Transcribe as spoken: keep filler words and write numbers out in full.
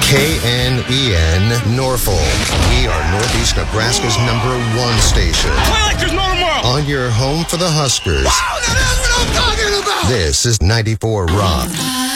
K N E N Norfolk. We are Northeast Nebraska's number one station. Play like there's no tomorrow. On your home for the Huskers. Wow, that is what I'm talking about. This is ninety-four Rock.